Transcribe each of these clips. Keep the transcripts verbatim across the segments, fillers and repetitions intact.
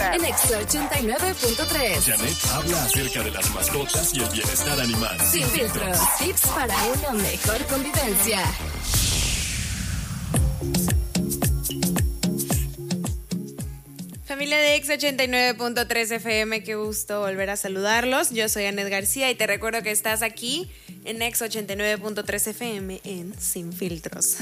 En Extra ochenta y nueve punto tres. Janet habla acerca de las mascotas y el bienestar animal. Sin filtros. Tips para una mejor convivencia. Familia de Ex ochenta y nueve punto tres F M, qué gusto volver a saludarlos. Yo soy Anet García y te recuerdo que estás aquí en Ex ochenta y nueve punto tres F M en Sin Filtros.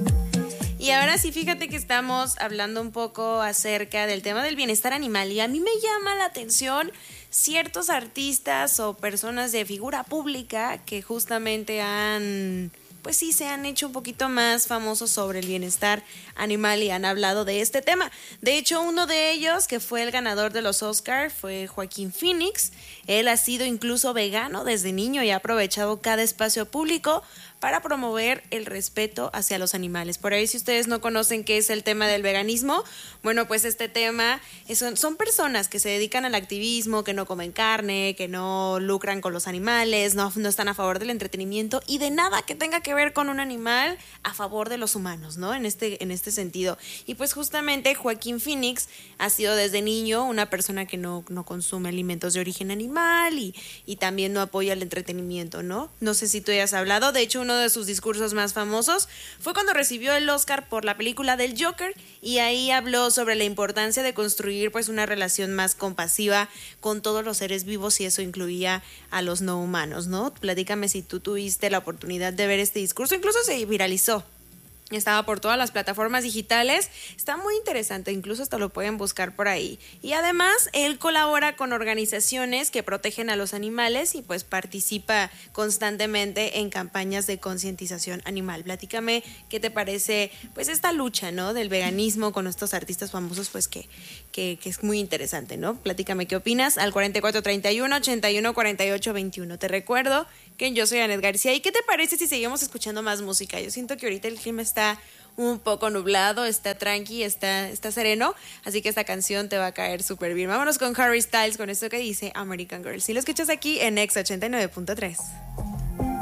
Y ahora sí, fíjate que estamos hablando un poco acerca del tema del bienestar animal y a mí me llama la atención ciertos artistas o personas de figura pública que justamente han... pues sí, se han hecho un poquito más famosos sobre el bienestar animal y han hablado de este tema. De hecho, uno de ellos, que fue el ganador de los Oscar, fue Joaquín Phoenix. Él ha sido incluso vegano desde niño y ha aprovechado cada espacio público para promover el respeto hacia los animales. Por ahí, si ustedes no conocen qué es el tema del veganismo, bueno, pues este tema son, son personas que se dedican al activismo, que no comen carne, que no lucran con los animales, no, no están a favor del entretenimiento y de nada que tenga que ver con un animal a favor de los humanos, ¿no? En este, en este sentido. Y pues justamente Joaquín Phoenix ha sido desde niño una persona que no, no consume alimentos de origen animal y, y también no apoya el entretenimiento, ¿no? No sé si tú hayas hablado, de hecho uno de sus discursos más famosos fue cuando recibió el Oscar por la película del Joker y ahí habló sobre la importancia de construir pues una relación más compasiva con todos los seres vivos y eso incluía a los no humanos, ¿no? Platícame si tú tuviste la oportunidad de ver este discurso, incluso se viralizó. Estaba por todas las plataformas digitales, está muy interesante, incluso hasta lo pueden buscar por ahí. Y además, él colabora con organizaciones que protegen a los animales y pues participa constantemente en campañas de concientización animal. Platícame qué te parece pues esta lucha, ¿no? Del veganismo con estos artistas famosos, pues que, que, que es muy interesante, ¿no? Platícame qué opinas al cuarenta y cuatro treinta y uno, ochenta y uno, cuarenta y ocho veintiuno. Te recuerdo que yo soy Anet García. ¿Y qué te parece si seguimos escuchando más música? Yo siento que ahorita el clima está un poco nublado, está tranqui, está, está sereno, así que esta canción te va a caer súper bien. Vámonos con Harry Styles, con esto que dice American Girl. Si lo escuchas aquí en Ex ochenta y nueve punto tres.